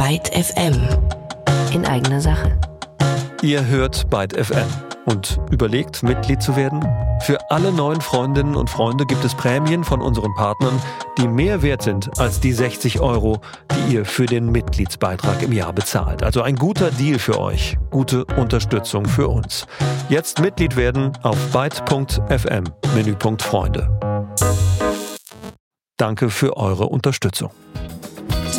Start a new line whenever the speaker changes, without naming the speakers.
Byte FM. In eigener Sache.
Ihr hört Byte FM und überlegt, Mitglied zu werden? Für alle neuen Freundinnen und Freunde gibt es Prämien von unseren Partnern, die mehr wert sind als die 60 €, die ihr für den Mitgliedsbeitrag im Jahr bezahlt. Also ein guter Deal für euch, gute Unterstützung für uns. Jetzt Mitglied werden auf byte.fm, Menüpunkt Freunde. Danke für eure Unterstützung.